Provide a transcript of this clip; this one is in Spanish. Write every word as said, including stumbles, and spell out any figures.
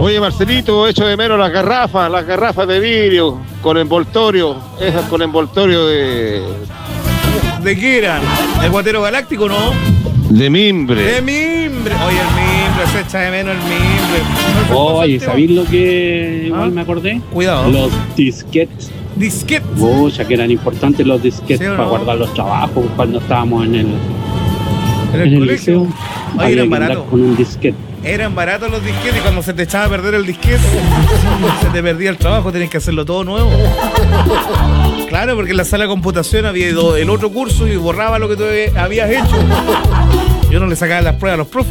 Oye, Marcelito, echo de menos las garrafas, las garrafas de vidrio con envoltorio, esas con envoltorio de... ¿De qué eran? ¿El guatero galáctico, no? De mimbre. De mimbre. Oye, el mimbre, se echa de menos el mimbre. Oye, ¿sabéis lo que igual me acordé? Cuidado. Los disquetes. Disquetes. Pucha, que eran importantes los disquetes ¿Sí o no? para guardar los trabajos cuando estábamos en el, En el en el colegio. liceo. Oye, Había eran que andar baratos. con un disquete. Eran baratos los disquetes y cuando se te echaba a perder el disquete, se te perdía el trabajo, tenías que hacerlo todo nuevo. Claro, porque en la sala de computación había ido el otro curso y borraba lo que tú habías hecho. Yo no le sacaba las pruebas a los profes.